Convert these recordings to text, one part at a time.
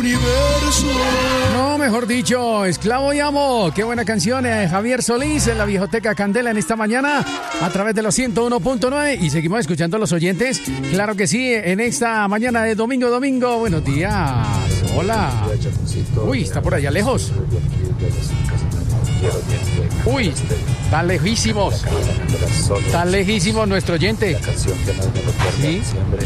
No, mejor dicho, Esclavo y Amo. Qué buena canción, Javier Solís en la Viejoteca Candela en esta mañana a través de los 101.9 y seguimos escuchando a los oyentes. Claro que sí, en esta mañana de domingo. Buenos días. Hola. Uy, está por allá lejos. Uy, tan lejísimos. Tan lejísimos nuestro oyente. ¿Sí?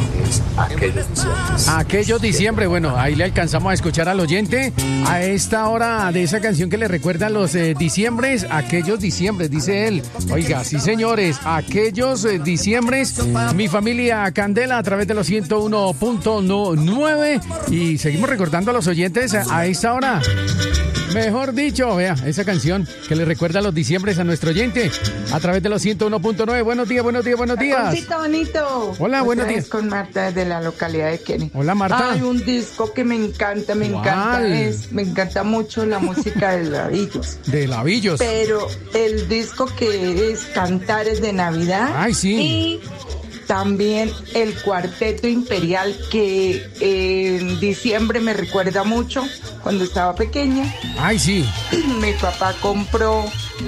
Aquellos diciembre. Bueno, ahí le alcanzamos a escuchar al oyente a esta hora de esa canción que le recuerda a los diciembres. Aquellos diciembres, dice él. Oiga, sí señores, aquellos diciembres. Mi familia Candela a través de los 101.9 y seguimos recordando a los oyentes a esta hora. Mejor dicho, vea, esa canción que le recuerda a los diciembres a nuestro oyente a través de los 101.9. Buenos días. Taconcito bonito. Hola, buenos días. Con Marta de la localidad de Kennedy. Hola, Marta. Hay un disco que me encanta. Me encanta mucho la música de Lavillos. De Lavillos. Pero el disco que es Cantares de Navidad. Ay, sí. Y también el Cuarteto Imperial, que en diciembre me recuerda mucho cuando estaba pequeña. Ay, sí. Mi papá compró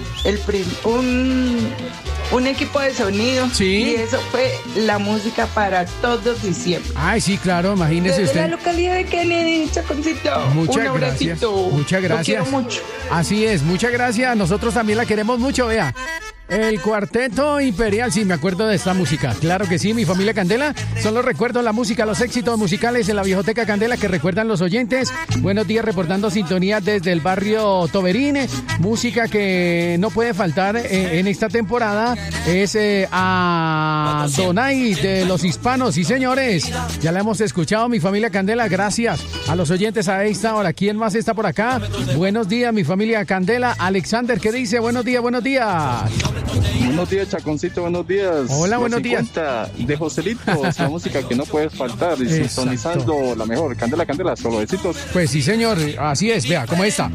un equipo de sonido. Sí. Y eso fue la música para todos diciembre. Ay, sí, claro, imagínese Desde usted. la localidad de Kennedy, Chaconcito. Muchas un abracito. gracias. Muchas gracias. Lo quiero mucho. Así es, muchas gracias. Nosotros también la queremos mucho, vea. El Cuarteto Imperial, sí, me acuerdo de esta música. Claro que sí, mi familia Candela. Son los recuerdos, la música, los éxitos musicales en la Viejoteca Candela que recuerdan los oyentes. Buenos días, reportando sintonía desde el barrio Toberín. Música que no puede faltar en esta temporada es a Donay de los Hispanos. Sí, señores, ya la hemos escuchado, mi familia Candela. Gracias a los oyentes a esta hora. ¿Quién más está por acá? Buenos días, mi familia Candela. Alexander, ¿qué dice? Buenos días. Buenos días, Chaconcito, buenos días. Hola, buenos días. De Joselito, es la música que no puede faltar. Y sintonizando la mejor. Candela, solo besitos. Pues sí, señor, así es, vea, ¿cómo está?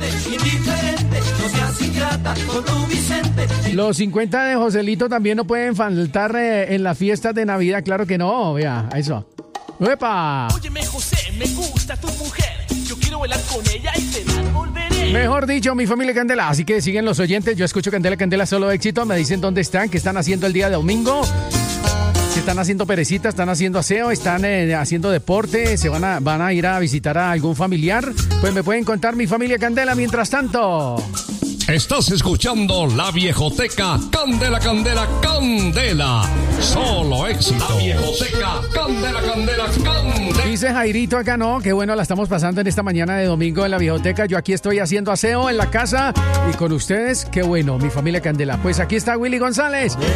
Los 50 de Joselito también no pueden faltar en las fiestas de Navidad, claro que no, vea, eso. ¡Uepa! Óyeme, José, me gusta tu mujer. Yo quiero bailar con ella y te la devolveré. Mejor dicho, mi familia Candela. Así que siguen los oyentes. Yo escucho Candela, solo éxito. Me dicen dónde están, qué están haciendo el día de domingo. Si están haciendo perecita, están haciendo aseo, están haciendo deporte, van a ir a visitar a algún familiar. Pues me pueden contar, mi familia Candela, mientras tanto. Estás escuchando La Viejoteca Candela. Solo éxito. La Viejoteca Candela. Dice Jairito acá, no, qué bueno la estamos pasando en esta mañana de domingo en La Viejoteca. Yo aquí estoy haciendo aseo en la casa y con ustedes, qué bueno, mi familia Candela. Pues aquí está Willy González.